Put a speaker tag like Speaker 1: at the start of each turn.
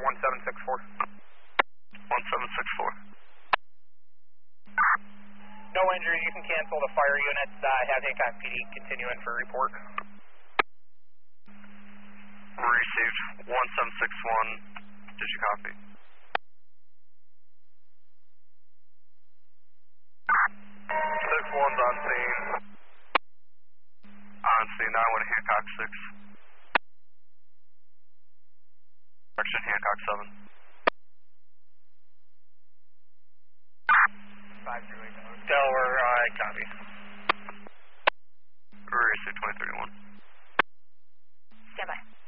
Speaker 1: 1764.
Speaker 2: 1764.
Speaker 1: No injury, you can cancel the fire units. Have Hancock PD continue in for report.
Speaker 2: Received 1761. Did you copy? Six one's on scene. On scene, 9-1 Hancock 6. Direction Hancock 7.
Speaker 1: 508.
Speaker 2: Delaware, I copy. Received 2031.
Speaker 3: Stand by.